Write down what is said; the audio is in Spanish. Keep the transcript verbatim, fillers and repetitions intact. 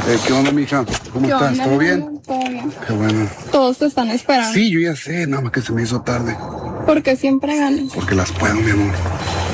Eh, ¿Qué onda, mija? ¿Cómo ¿Qué estás? onda, ¿Todo bien? hermano? Todo bien. Qué bueno. Todos te están esperando. Sí, yo ya sé, nada más que se me hizo tarde. Porque siempre ganas. Porque las puedo, mi amor.